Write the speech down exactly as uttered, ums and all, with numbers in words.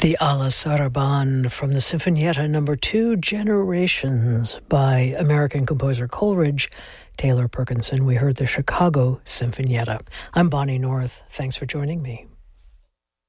The Alla Sarabande from the Sinfonietta number two, Generations, by American composer Coleridge Taylor Perkinson. We heard the Chicago Sinfonietta. I'm Bonnie North. Thanks for joining me.